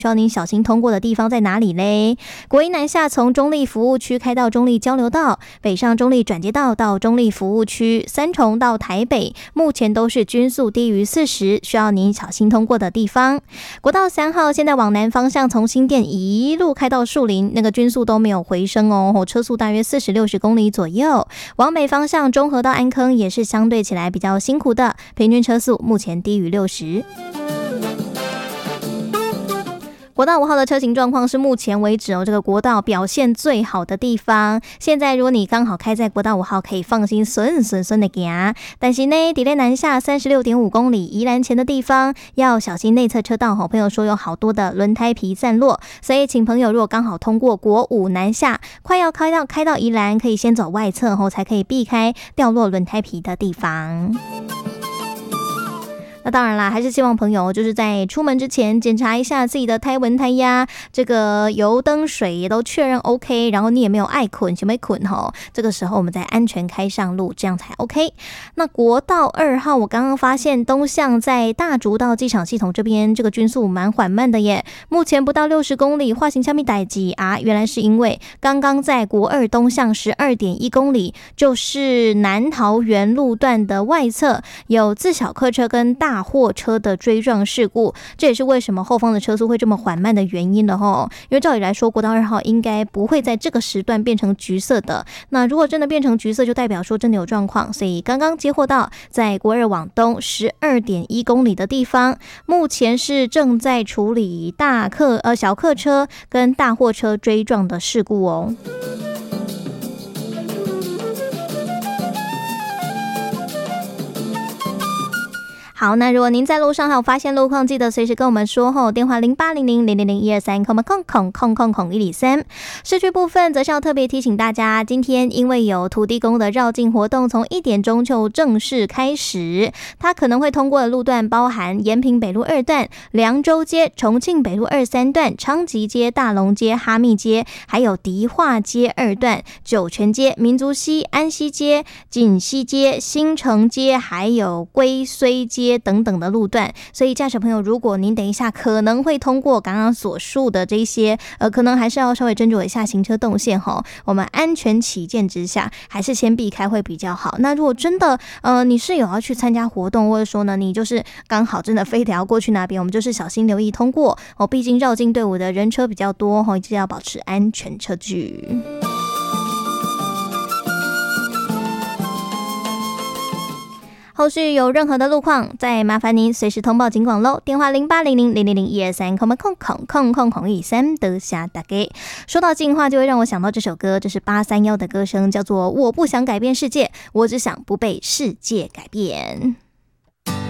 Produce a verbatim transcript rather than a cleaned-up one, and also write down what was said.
需要您小心通过的地方在哪里嘞？国一南下从中立服务区开到中立交流道，北上中立转接道到中立服务区，三重到台北，目前都是均速低于四十，需要您小心通过的地方。国道三号现在往南方向从新店一路开到树林，那个均速都没有回升哦，车速大约四十六十公里左右。往北方向中和到安坑也是相对起来比较辛苦的，平均车速目前低于六十。国道五号的车型状况是目前为止哦，这个国道表现最好的地方。现在如果你刚好开在国道五号，可以放心顺顺顺的行。但是呢，伫咧南下三十六点五公里宜兰前的地方，要小心内侧车道。好朋友说有好多的轮胎皮散落，所以请朋友如果刚好通过国五南下，快要开到开到宜兰，可以先走外侧后，才可以避开掉落轮胎皮的地方。那当然啦，还是希望朋友就是在出门之前检查一下自己的胎纹、胎压，这个油灯水也都确认 OK， 然后你也没有爱捆，就没捆吼，这个时候我们再安全开上路，这样才 OK。那国道二号，我刚刚发现东向在大竹到机场系统这边，这个均速蛮缓慢的耶，目前不到六十公里，化行虾米代志啊？原来是因为刚刚在国二东向十二点一公里，就是南桃园路段的外侧有自小客车跟大大货车的追撞事故，这也是为什么后方的车速会这么缓慢的原因了吼。因为照理来说，国道二号应该不会在这个时段变成橘色的。那如果真的变成橘色，就代表说真的有状况。所以刚刚接获到，在国二往东十二点一公里的地方，目前是正在处理大客呃小客车跟大货车追撞的事故哦。好，那如果您在路上还有发现路况，记得随时跟我们说吼，电话零八零零零零零一二三，空空空空空空一里三。市区部分则是要特别提醒大家，今天因为有土地公的绕境活动，从一点钟就正式开始，它可能会通过的路段包含延平北路二段、凉州街、重庆北路二三段、昌吉街、大龙街、哈密街，还有迪化街二段、酒泉街、民族西、安西街、锦西街、新城街，还有龟虽街等等的路段。所以驾驶朋友，如果您等一下可能会通过刚刚所述的这些呃，可能还是要稍微斟酌一下行车动线齁，我们安全起见之下，还是先避开会比较好。那如果真的呃你是有要去参加活动，或者说呢你就是刚好真的非得要过去那边，我们就是小心留意通过哦，毕竟绕境队伍的人车比较多齁，一定要保持安全车距。后续有任何的路况，再麻烦您随时通报警广喽。电话零八零零零零零一二三，空空空空空空一三，得下大家。说到进化，就会让我想到这首歌，这是八三一的歌声，叫做《我不想改变世界，我只想不被世界改变》。